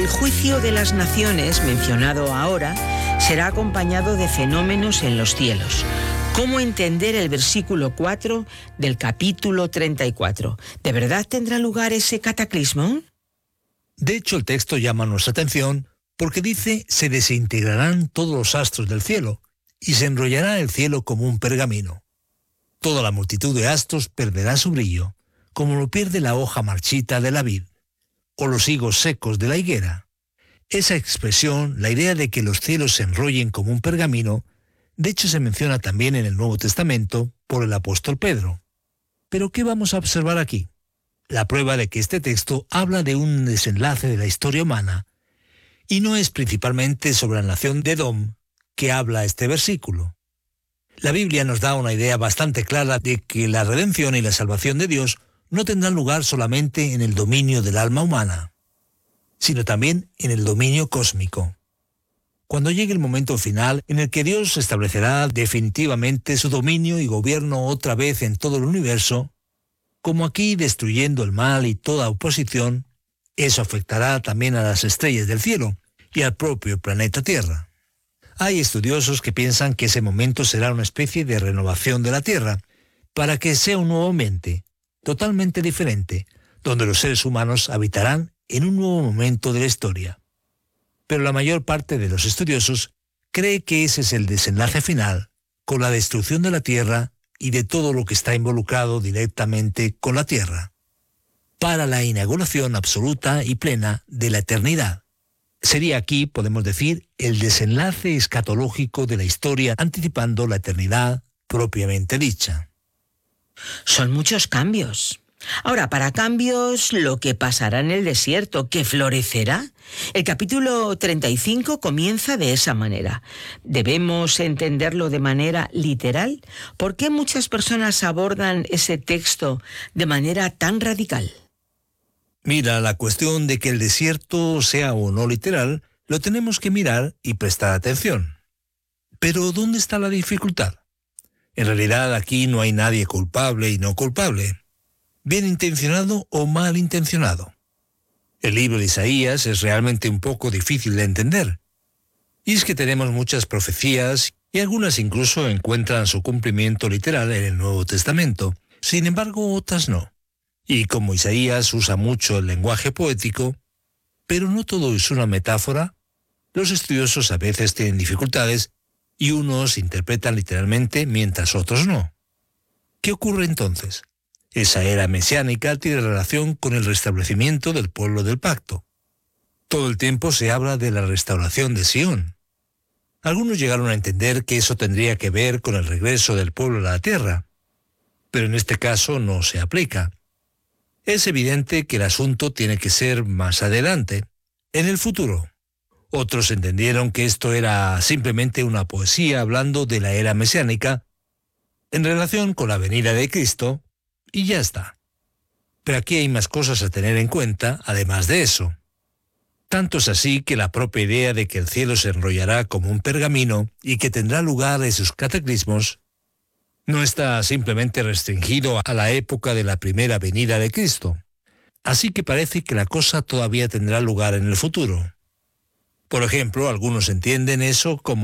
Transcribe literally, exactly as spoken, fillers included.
El juicio de las naciones, mencionado ahora, será acompañado de fenómenos en los cielos. ¿Cómo entender el versículo cuatro del capítulo treinta y cuatro? ¿De verdad tendrá lugar ese cataclismo? De hecho, el texto llama nuestra atención porque dice: se desintegrarán todos los astros del cielo y se enrollará el cielo como un pergamino. Toda la multitud de astros perderá su brillo, como lo pierde la hoja marchita de la vid o los higos secos de la higuera. Esa expresión, la idea de que los cielos se enrollen como un pergamino, de hecho se menciona también en el Nuevo Testamento por el apóstol Pedro. ¿Pero qué vamos a observar aquí? La prueba de que este texto habla de un desenlace de la historia humana, y no es principalmente sobre la nación de Edom que habla este versículo. La Biblia nos da una idea bastante clara de que la redención y la salvación de Dios no tendrán lugar solamente en el dominio del alma humana, sino también en el dominio cósmico. Cuando llegue el momento final en el que Dios establecerá definitivamente su dominio y gobierno otra vez en todo el universo, como aquí destruyendo el mal y toda oposición, eso afectará también a las estrellas del cielo y al propio planeta Tierra. Hay estudiosos que piensan que ese momento será una especie de renovación de la Tierra, para que sea un nuevo ambiente, totalmente diferente, donde los seres humanos habitarán en un nuevo momento de la historia. Pero la mayor parte de los estudiosos cree que ese es el desenlace final, con la destrucción de la Tierra y de todo lo que está involucrado directamente con la Tierra, para la inauguración absoluta y plena de la eternidad. Sería aquí, podemos decir, el desenlace escatológico de la historia, anticipando la eternidad propiamente dicha. Son muchos cambios. Ahora, para cambios, lo que pasará en el desierto, que florecerá. El capítulo treinta y cinco comienza de esa manera. ¿Debemos entenderlo de manera literal? ¿Por qué muchas personas abordan ese texto de manera tan radical? Mira, la cuestión de que el desierto sea o no literal, lo tenemos que mirar y prestar atención. Pero ¿dónde está la dificultad? En realidad aquí no hay nadie culpable y no culpable, bien intencionado o mal intencionado. El libro de Isaías es realmente un poco difícil de entender. Y es que tenemos muchas profecías y algunas incluso encuentran su cumplimiento literal en el Nuevo Testamento. Sin embargo, otras no. Y como Isaías usa mucho el lenguaje poético, pero no todo es una metáfora, los estudiosos a veces tienen dificultades y unos interpretan literalmente mientras otros no. ¿Qué ocurre entonces? Esa era mesiánica tiene relación con el restablecimiento del pueblo del pacto. Todo el tiempo se habla de la restauración de Sión. Algunos llegaron a entender que eso tendría que ver con el regreso del pueblo a la tierra, pero en este caso no se aplica. Es evidente que el asunto tiene que ser más adelante, en el futuro. Otros entendieron que esto era simplemente una poesía hablando de la era mesiánica en relación con la venida de Cristo, y ya está. Pero aquí hay más cosas a tener en cuenta, además de eso. Tanto es así que la propia idea de que el cielo se enrollará como un pergamino y que tendrá lugar esos cataclismos no está simplemente restringido a la época de la primera venida de Cristo. Así que parece que la cosa todavía tendrá lugar en el futuro. Por ejemplo, algunos entienden eso como